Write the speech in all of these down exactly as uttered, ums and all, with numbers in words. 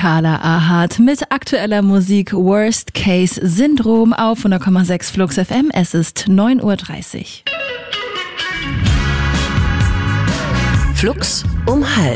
Carla Ahart mit aktueller Musik Worst Case Syndrom auf hundert Komma sechs Flux F M. Es ist neun Uhr dreißig. Flux um halb.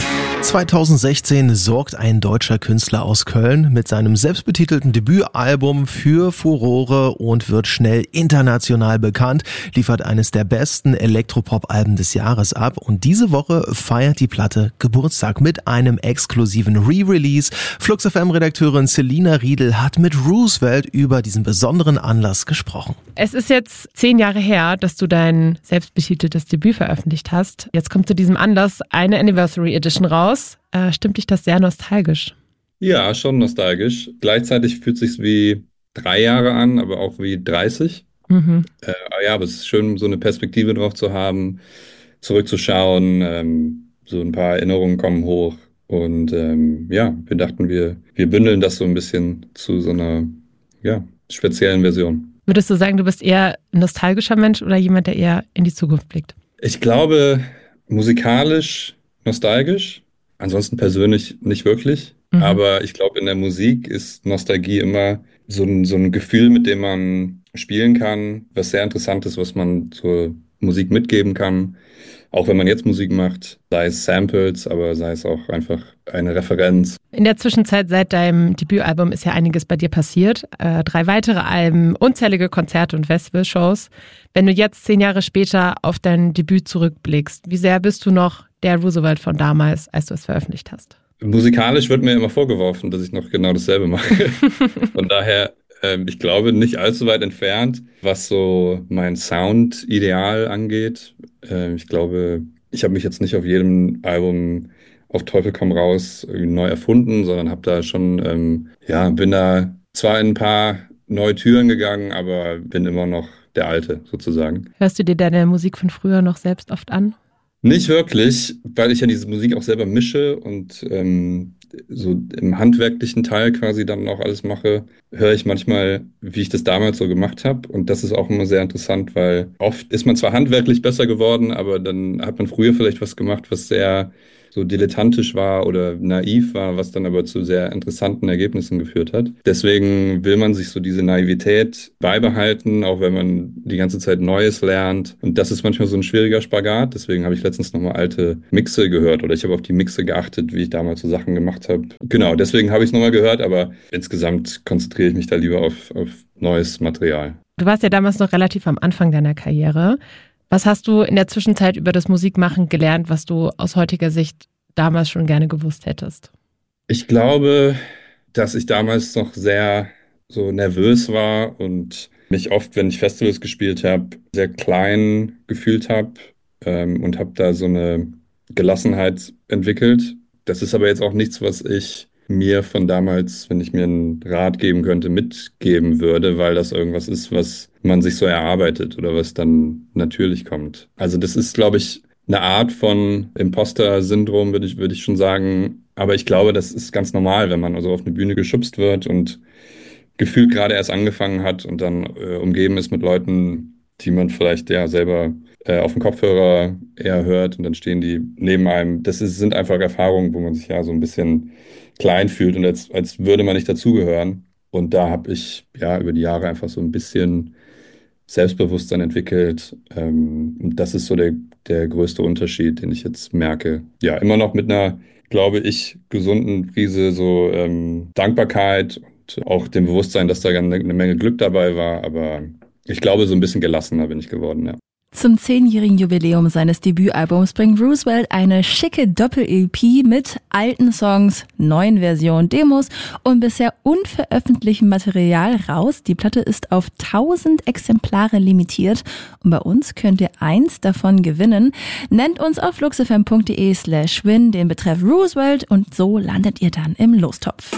zweitausendsechzehn sorgt ein deutscher Künstler aus Köln mit seinem selbstbetitelten Debütalbum für Furore und wird schnell international bekannt, liefert eines der besten Elektropop-Alben des Jahres ab und diese Woche feiert die Platte Geburtstag mit einem exklusiven Re-Release. Flux F M-Redakteurin Selina Riedel hat mit Roosevelt über diesen besonderen Anlass gesprochen. Es ist jetzt zehn Jahre her, dass du dein selbstbetiteltes Debüt veröffentlicht hast. Jetzt kommt zu diesem Anlass eine Anniversary Edition raus. Äh, stimmt dich das sehr nostalgisch? Ja, schon nostalgisch. Gleichzeitig fühlt es sich wie drei Jahre an, aber auch wie dreißig. Mhm. Äh, ja, aber es ist schön, so eine Perspektive drauf zu haben, zurückzuschauen. Ähm, so ein paar Erinnerungen kommen hoch. Und ähm, ja, wir dachten, wir, wir bündeln das so ein bisschen zu so einer ja, speziellen Version. Würdest du sagen, du bist eher ein nostalgischer Mensch oder jemand, der eher in die Zukunft blickt? Ich glaube, musikalisch nostalgisch. Ansonsten persönlich nicht wirklich. Mhm. Aber ich glaube, in der Musik ist Nostalgie immer so ein, so ein Gefühl, mit dem man spielen kann, was sehr interessant ist, was man zur Musik mitgeben kann. Auch wenn man jetzt Musik macht, sei es Samples, aber sei es auch einfach eine Referenz. In der Zwischenzeit seit deinem Debütalbum ist ja einiges bei dir passiert. Äh, drei weitere Alben, unzählige Konzerte und Festivalshows. Wenn du jetzt zehn Jahre später auf dein Debüt zurückblickst, wie sehr bist du noch der Roosevelt von damals, als du es veröffentlicht hast? Musikalisch wird mir immer vorgeworfen, dass ich noch genau dasselbe mache. Von daher, äh, ich glaube, nicht allzu weit entfernt, was so mein Sound-Ideal angeht. Äh, ich glaube, ich habe mich jetzt nicht auf jedem Album auf Teufel komm raus irgendwie neu erfunden, sondern habe da schon, ähm, ja, bin da zwar in ein paar neue Türen gegangen, aber bin immer noch der Alte sozusagen. Hörst du dir deine Musik von früher noch selbst oft an? Nicht wirklich, weil ich ja diese Musik auch selber mische und ähm, so im handwerklichen Teil quasi dann auch alles mache, höre ich manchmal, wie ich das damals so gemacht habe. Und das ist auch immer sehr interessant, weil oft ist man zwar handwerklich besser geworden, aber dann hat man früher vielleicht was gemacht, was sehr so dilettantisch war oder naiv war, was dann aber zu sehr interessanten Ergebnissen geführt hat. Deswegen will man sich so diese Naivität beibehalten, auch wenn man die ganze Zeit Neues lernt. Und das ist manchmal so ein schwieriger Spagat. Deswegen habe ich letztens nochmal alte Mixe gehört oder ich habe auf die Mixe geachtet, wie ich damals so Sachen gemacht habe. Genau, deswegen habe ich es nochmal gehört, aber insgesamt konzentriere ich mich da lieber auf, auf neues Material. Du warst ja damals noch relativ am Anfang deiner Karriere. Was hast du in der Zwischenzeit über das Musikmachen gelernt, was du aus heutiger Sicht damals schon gerne gewusst hättest? Ich glaube, dass ich damals noch sehr so nervös war und mich oft, wenn ich Festivals gespielt habe, sehr klein gefühlt habe ähm, und habe da so eine Gelassenheit entwickelt. Das ist aber jetzt auch nichts, was ich mir von damals, wenn ich mir einen Rat geben könnte, mitgeben würde, weil das irgendwas ist, was man sich so erarbeitet oder was dann natürlich kommt. Also das ist, glaube ich, eine Art von Imposter-Syndrom, würde ich, würde ich schon sagen. Aber ich glaube, das ist ganz normal, wenn man also auf eine Bühne geschubst wird und gefühlt gerade erst angefangen hat und dann äh, umgeben ist mit Leuten, die man vielleicht ja selber äh, auf dem Kopfhörer eher hört und dann stehen die neben einem. Das ist, sind einfach Erfahrungen, wo man sich ja so ein bisschen klein fühlt und als, als würde man nicht dazugehören. Und da habe ich ja über die Jahre einfach so ein bisschen Selbstbewusstsein entwickelt. Ähm, und das ist so der, der größte Unterschied, den ich jetzt merke. Ja, immer noch mit einer, glaube ich, gesunden Prise so ähm, Dankbarkeit und auch dem Bewusstsein, dass da eine, eine Menge Glück dabei war. Aber ich glaube, so ein bisschen gelassener bin ich geworden, ja. Zum zehnjährigen Jubiläum seines Debütalbums bringt Roosevelt eine schicke Doppel-E P mit alten Songs, neuen Versionen, Demos und bisher unveröffentlichtem Material raus. Die Platte ist auf tausend Exemplare limitiert und bei uns könnt ihr eins davon gewinnen. Nennt uns auf fluxfm.de slash win den Betreff Roosevelt und so landet ihr dann im Lostopf.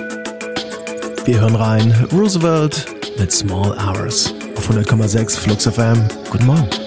Wir hören rein. Roosevelt mit Small Hours auf hundert Komma sechs Flux F M. Guten Morgen.